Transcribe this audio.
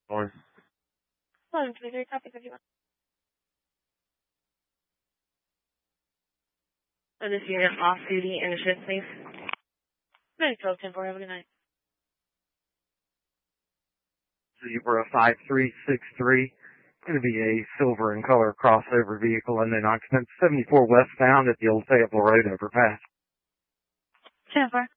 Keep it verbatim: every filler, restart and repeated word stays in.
Or One, two, three, copy, fifty-one. And this unit off duty and a shift, please. Nine twelve ten four. Have a good night. Zebra five three six three. Going to be a silver and color crossover vehicle and then occupant seventy-four westbound at the old Fayetteville Road overpass. ten four.